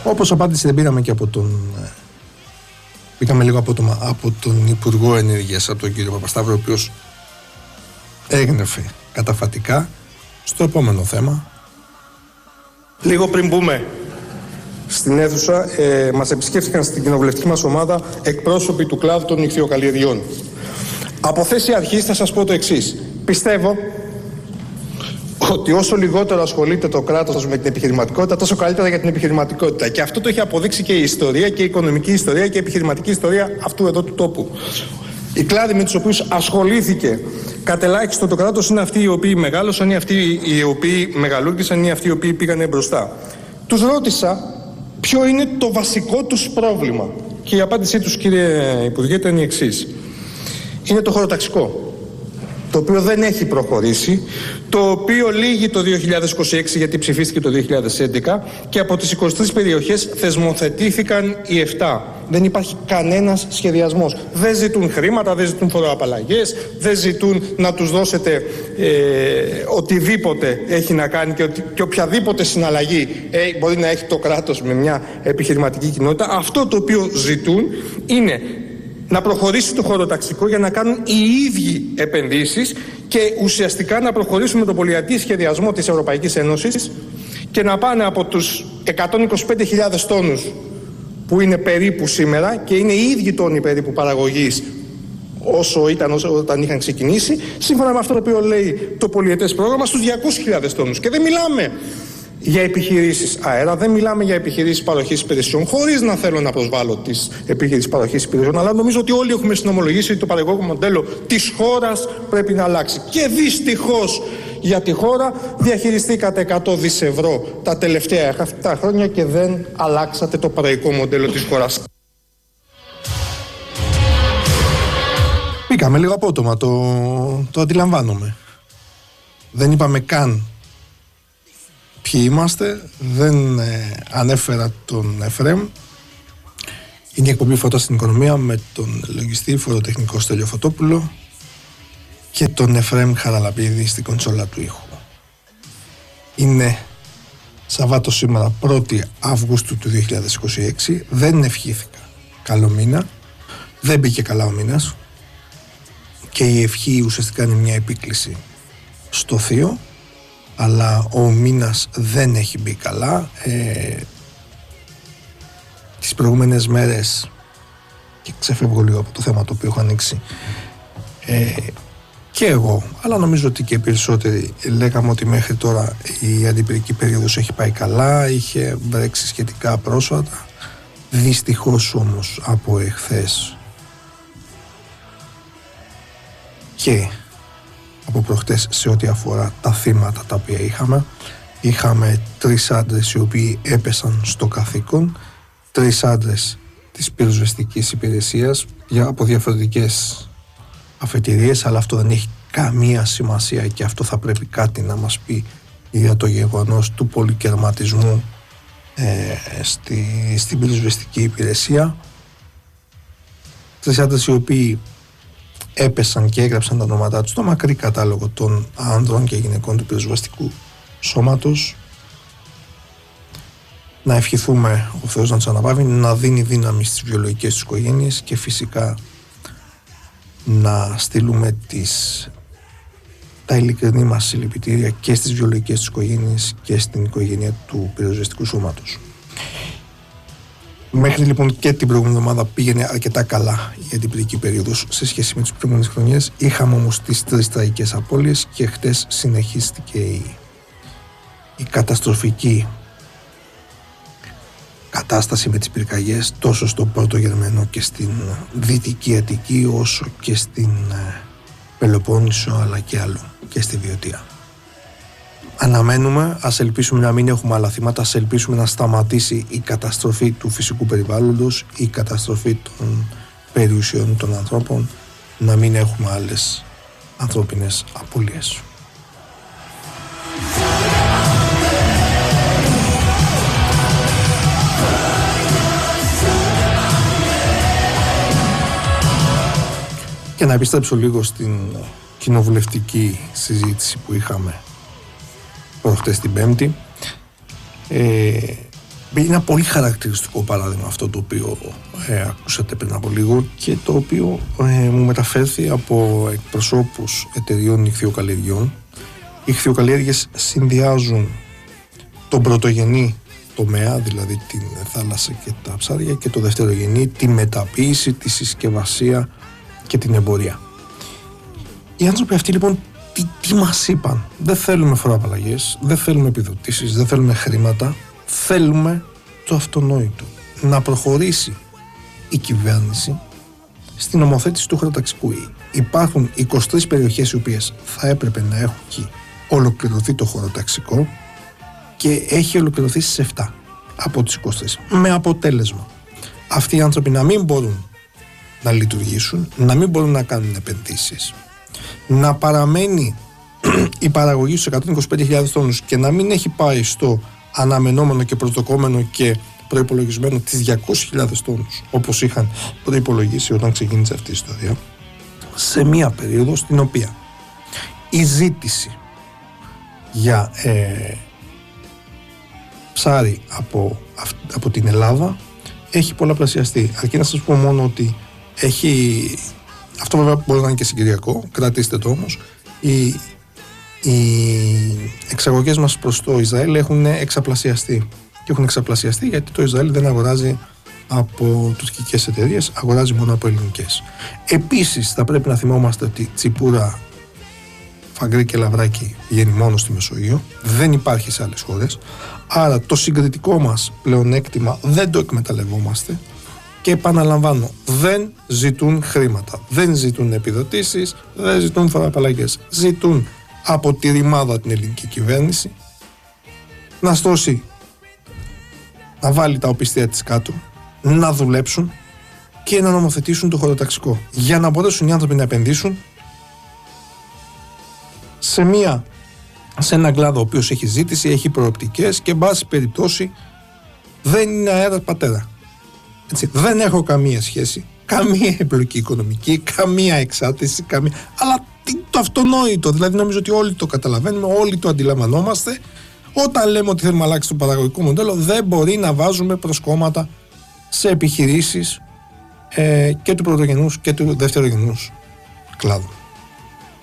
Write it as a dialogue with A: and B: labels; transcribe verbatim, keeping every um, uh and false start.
A: Όπως απάντηση δεν πήραμε και από τον... Πήγαμε λίγο απότομα από τον Υπουργό Ενέργειας, από τον κύριο Παπασταύρο, ο οποίος έγνεφε καταφατικά στο επόμενο θέμα.
B: Λίγο πριν μπούμε στην αίθουσα, ε, μας επισκέφθηκαν στην κοινοβουλευτική μας ομάδα εκπρόσωποι του κλάδου των ιχθυοκαλλιεργειών. Από θέση αρχής θα σας πω το εξής. Πιστεύω ότι όσο λιγότερο ασχολείται το κράτος με την επιχειρηματικότητα, τόσο καλύτερα για την επιχειρηματικότητα. Και αυτό το έχει αποδείξει και η ιστορία, και η οικονομική ιστορία και η επιχειρηματική ιστορία αυτού εδώ του τόπου. Οι κλάδοι με τους οποίους ασχολήθηκε κατελάχιστο το κράτος είναι αυτοί οι οποίοι μεγάλωσαν, ή αυτοί οι οποίοι μεγαλούργησαν, ή αυτοί οι οποίοι πήγανε μπροστά. Τους ρώτησα ποιο είναι το βασικό τους πρόβλημα. Και η απάντησή τους, κύριε Υπουργέ, ήταν η εξής. Είναι το χωροταξικό, το οποίο δεν έχει προχωρήσει, το οποίο λύγει το δύο χιλιάδες είκοσι έξι γιατί ψηφίστηκε το δύο χιλιάδες έντεκα και από τις είκοσι τρεις περιοχές θεσμοθετήθηκαν οι επτά. Δεν υπάρχει κανένας σχεδιασμός. Δεν ζητούν χρήματα, δεν ζητούν φοροαπαλλαγές, δεν ζητούν να τους δώσετε ε, οτιδήποτε έχει να κάνει και, οτι, και οποιαδήποτε συναλλαγή ε, μπορεί να έχει το κράτος με μια επιχειρηματική κοινότητα. Αυτό το οποίο ζητούν είναι να προχωρήσει το χωροταξικό για να κάνουν οι ίδιοι επενδύσεις και ουσιαστικά να προχωρήσουμε με τον πολυετή σχεδιασμό της Ευρωπαϊκής Ένωσης και να πάνε από τους εκατόν είκοσι πέντε χιλιάδες τόνους που είναι περίπου σήμερα και είναι οι ίδιοι τόνοι περίπου παραγωγής όσο ήταν όσο, όταν είχαν ξεκινήσει, σύμφωνα με αυτό το οποίο λέει το πολυετές πρόγραμμα, στους διακόσιες χιλιάδες τόνους. Και δεν μιλάμε για επιχειρήσεις αέρα, δεν μιλάμε για επιχειρήσεις παροχής υπηρεσιών, χωρίς να θέλω να προσβάλλω τις επιχειρήσεις παροχής υπηρεσιών, αλλά νομίζω ότι όλοι έχουμε συνομολογήσει ότι το παραγωγικό μοντέλο της χώρας πρέπει να αλλάξει. Και δυστυχώς για τη χώρα διαχειριστήκατε εκατό δισεκατομμύρια ευρώ τα τελευταία αυτά χρόνια και δεν αλλάξατε το παραγωγικό μοντέλο της χώρας.
A: Πήγαμε λίγο απότομα, το, το αντιλαμβάνομαι. Δεν είπαμε καν ποιοι είμαστε, δεν ε, ανέφερα τον Εφραίμ. Είναι η εκπομπή Φώτα στην Οικονομία με τον λογιστή φοροτεχνικό Στέλιο Φωτόπουλο και τον Εφραίμ Χαραλαμπίδη στην κονσόλα του ήχου. Είναι Σαββάτο σήμερα, πρώτη Αυγούστου του δύο χιλιάδες είκοσι έξι. Δεν ευχήθηκα καλό μήνα, δεν μπήκε καλά ο μήνας και η ευχή ουσιαστικά είναι μια επίκληση στο θείο, αλλά ο μήνας δεν έχει μπει καλά. Ε, τις προηγούμενες μέρες, και ξεφεύγω λίγο από το θέμα το οποίο έχω ανοίξει, ε, και εγώ, αλλά νομίζω ότι και οι περισσότεροι λέγαμε ότι μέχρι τώρα η αντιπυρική περίοδος έχει πάει καλά, είχε βρέξει σχετικά πρόσφατα. Δυστυχώς όμως από εχθές και από προχτές σε ό,τι αφορά τα θύματα τα οποία είχαμε, είχαμε τρεις άντρες οι οποίοι έπεσαν στο καθήκον, τρεις άντρες της πυροσβεστικής υπηρεσίας για, από διαφορετικές αφετηρίες, αλλά αυτό δεν έχει καμία σημασία και αυτό θα πρέπει κάτι να μας πει για το γεγονός του πολυκερματισμού ε, στη, στην πυροσβεστική υπηρεσία. Τρεις άντρες οι οποίοι έπεσαν και έγραψαν τα ονόματά τους στο μακρύ κατάλογο των άνδρων και γυναικών του πυροσβεστικού σώματος. Να ευχηθούμε ο Θεός να τους αναβάβει, να δίνει δύναμη στις βιολογικές τους οικογένειες και φυσικά να στείλουμε τις, τα ειλικρινή μας συλληπιτήρια και στις βιολογικές τους οικογένειες και στην οικογένεια του πυροσβεστικού σώματος. Μέχρι λοιπόν και την προηγούμενη εβδομάδα πήγαινε αρκετά καλά η αντιπυρική περίοδος σε σχέση με τις προηγούμενες χρονιές. Είχαμε όμως τις τρεις τραγικές απώλειες και χτες συνεχίστηκε η, η καταστροφική κατάσταση με τις πυρκαγιές τόσο στο Πόρτο Γερμένο και στην Δυτική Αττική, όσο και στην Πελοπόννησο, αλλά και αλλού και στη Βιωτία. Αναμένουμε, ας ελπίσουμε να μην έχουμε άλλα θύματα, ας ελπίσουμε να σταματήσει η καταστροφή του φυσικού περιβάλλοντος, η καταστροφή των περιουσιών των ανθρώπων, να μην έχουμε άλλες ανθρώπινες απώλειες. Και να επιστρέψω λίγο στην κοινοβουλευτική συζήτηση που είχαμε προχτές την Πέμπτη. Ε, Είναι ένα πολύ χαρακτηριστικό παράδειγμα αυτό το οποίο ε, ακούσατε πριν από λίγο και το οποίο ε, μου μεταφέρθη από εκπροσώπους εταιριών ιχθυοκαλλιεργειών. Οι ιχθυοκαλλιέργειες συνδυάζουν τον πρωτογενή τομέα, δηλαδή την θάλασσα και τα ψάρια, και το δευτερογενή, τη μεταποίηση, τη συσκευασία και την εμπορία. Οι άνθρωποι αυτοί λοιπόν τι, τι μας είπαν? Δεν θέλουμε φοροαπαλλαγές, δεν θέλουμε επιδοτήσεις, δεν θέλουμε χρήματα, θέλουμε το αυτονόητο, να προχωρήσει η κυβέρνηση στην νομοθέτηση του χωροταξικού. Υπάρχουν είκοσι τρεις περιοχές οι οποίες θα έπρεπε να έχουν ολοκληρωθεί το χωροταξικό και έχει ολοκληρωθεί στις επτά από τις είκοσι τρεις, με αποτέλεσμα αυτοί οι άνθρωποι να μην μπορούν να λειτουργήσουν, να μην μπορούν να κάνουν επενδύσεις, να παραμένει η παραγωγή στους εκατόν είκοσι πέντε χιλιάδες τόνους και να μην έχει πάει στο αναμενόμενο και πρωτοκόμενο και προϋπολογισμένο τις διακόσιες χιλιάδες τόνους όπως είχαν προϋπολογίσει όταν ξεκίνησε αυτή η ιστορία, σε μία περίοδο στην οποία η ζήτηση για ε, ψάρι από, από την Ελλάδα έχει πολλαπλασιαστεί. Αρκεί να σας πω μόνο ότι έχει, αυτό βέβαια μπορεί να είναι και συγκυριακό, κρατήστε το όμως, οι, οι εξαγωγές μας προς το Ισραήλ έχουν εξαπλασιαστεί. Και έχουν εξαπλασιαστεί γιατί το Ισραήλ δεν αγοράζει από τουρκικές εταιρείες, αγοράζει μόνο από ελληνικές. Επίσης θα πρέπει να θυμόμαστε ότι τσιπούρα, φαγκρί και λαβράκι βγαίνει μόνο στη Μεσογείο, δεν υπάρχει σε άλλες χώρες, άρα το συγκριτικό μας πλεονέκτημα δεν το εκμεταλλευόμαστε και επαναλαμβάνω, δεν ζητούν χρήματα, δεν ζητούν επιδοτήσεις, δεν ζητούν φοροαπαλλαγές, ζητούν από τη ρημάδα την ελληνική κυβέρνηση να στώσει, να βάλει τα οπισθία της κάτω, να δουλέψουν και να νομοθετήσουν το χωροταξικό για να μπορέσουν οι άνθρωποι να επενδύσουν σε, μια, σε ένα κλάδο ο οποίος έχει ζήτηση, έχει προοπτικές και εν πάση περιπτώσει δεν είναι αέρα πατέρα. Έτσι, δεν έχω καμία σχέση, καμία εμπλοκή οικονομική, καμία εξάρτηση, καμία... αλλά το αυτονόητο, δηλαδή νομίζω ότι όλοι το καταλαβαίνουμε, όλοι το αντιλαμβανόμαστε. Όταν λέμε ότι θέλουμε να αλλάξει το παραγωγικό μοντέλο, δεν μπορεί να βάζουμε προσκόμματα σε επιχειρήσεις ε, και του πρωτογενούς και του δευτερογενούς κλάδου.